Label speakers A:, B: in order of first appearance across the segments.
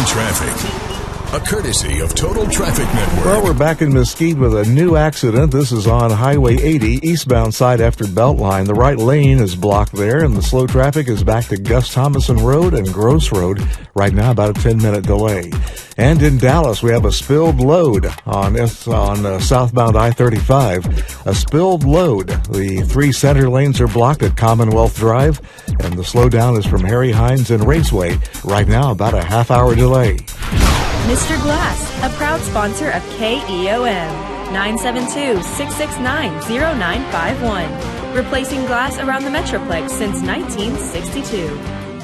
A: Traffic, a courtesy of Total Traffic Network.
B: Well, we're back in Mesquite with a new accident. This is on Highway 80, eastbound side after Beltline. The right lane is blocked there, and the slow traffic is back to Gus Thomason Road and Gross Road. Right now, about a 10-minute delay. And in Dallas, we have a spilled load on southbound I-35. A spilled load. The 3 center lanes are blocked at Commonwealth Drive, and the slowdown is from Harry Hines and Raceway. Right now, about a half-hour delay.
C: Mr. Glass, a proud sponsor of KEOM, 972-669-0951. Replacing glass around the Metroplex since 1962.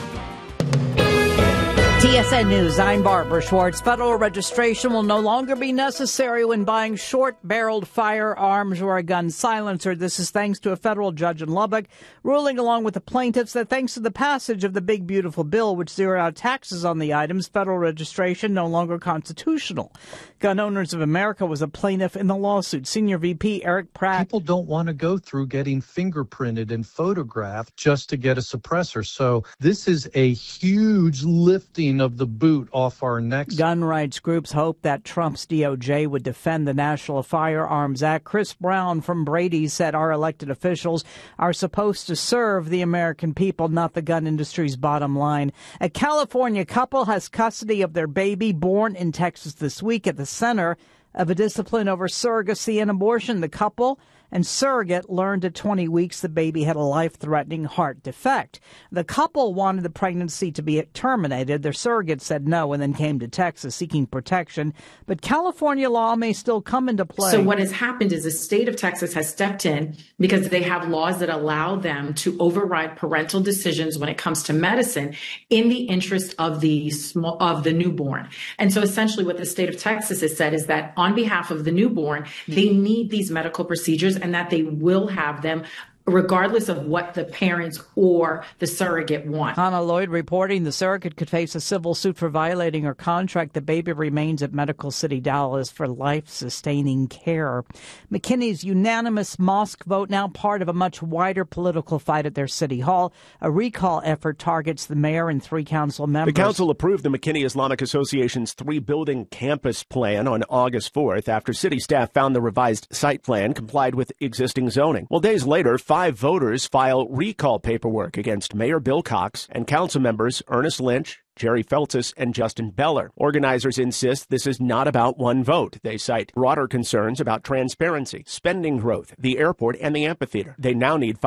D: TSN News, I'm Barbara Schwartz. Federal registration will no longer be necessary when buying short-barreled firearms or a gun silencer. This is thanks to a federal judge in Lubbock ruling along with the plaintiffs that thanks to the passage of the Big Beautiful Bill, which zeroed out taxes on the items, federal registration no longer constitutional. Gun Owners of America was a plaintiff in the lawsuit. Senior VP Eric Pratt.
E: People don't want to go through getting fingerprinted and photographed just to get a suppressor. So this is a huge lifting of the boot off our necks.
D: Gun rights groups hope that Trump's DOJ would defend the National Firearms Act. Chris Brown from Brady said our elected officials are supposed to serve the American people, not the gun industry's bottom line. A California couple has custody of their baby born in Texas this week at the center of a discipline over surrogacy and abortion. The couple and surrogate learned at 20 weeks the baby had a life-threatening heart defect. The couple wanted the pregnancy to be terminated. Their surrogate said no and then came to Texas seeking protection. But California law may still come into play.
F: So what has happened is the state of Texas has stepped in because they have laws that allow them to override parental decisions when it comes to medicine in the interest of the newborn. And so essentially what the state of Texas has said is that on behalf of the newborn, they need these medical procedures and that they will have them regardless of what the parents or the surrogate want.
D: Hannah Lloyd reporting the surrogate could face a civil suit for violating her contract. The baby remains at Medical City Dallas for life-sustaining care. McKinney's unanimous mosque vote now part of a much wider political fight at their city hall. A recall effort targets the mayor and 3 council members.
G: The council approved the McKinney Islamic Association's 3-building campus plan on August 4th after city staff found the revised site plan complied with existing zoning. Well, days later, 5 voters file recall paperwork against Mayor Bill Cox and council members Ernest Lynch, Jerry Feltus, and Justin Beller. Organizers insist this is not about one vote. They cite broader concerns about transparency, spending growth, the airport, and the amphitheater. They now need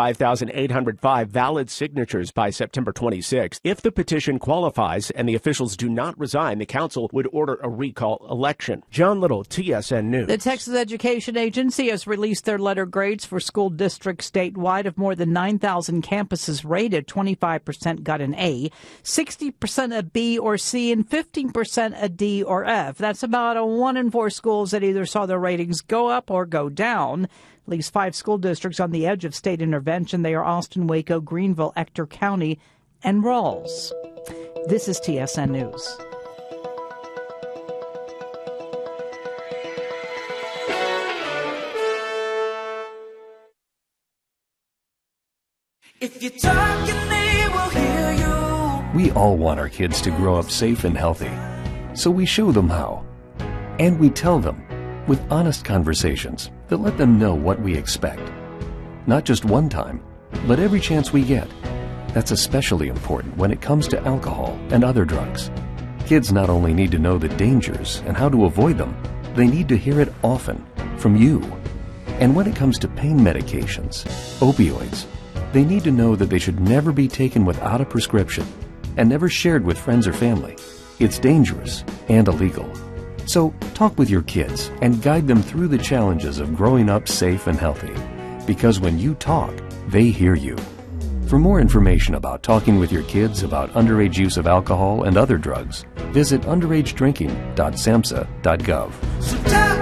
G: 5,805 valid signatures by September 26. If the petition qualifies and the officials do not resign, the council would order a recall election. John Little, TSN News.
D: The Texas Education Agency has released their letter grades for school districts statewide. Of more than 9,000 campuses rated, 25% got an A, 60% a B or C, and 15% a D or F. That's about a 1 in 4 schools that either saw their ratings go up or go down. At least 5 school districts on the edge of state intervention. They are Austin, Waco, Greenville, Ector County, and Rawls. This is TSN News.
H: If you're talking, they will hear you.
I: We all want our kids to grow up safe and healthy, so we show them how. And we tell them with honest conversations that let them know what we expect. Not just one time, but every chance we get. That's especially important when it comes to alcohol and other drugs. Kids not only need to know the dangers and how to avoid them, they need to hear it often from you. And when it comes to pain medications, opioids, they need to know that they should never be taken without a prescription and never shared with friends or family. It's dangerous and illegal. So talk with your kids and guide them through the challenges of growing up safe and healthy. Because when you talk, they hear you. For more information about talking with your kids about underage use of alcohol and other drugs, visit underagedrinking.samhsa.gov.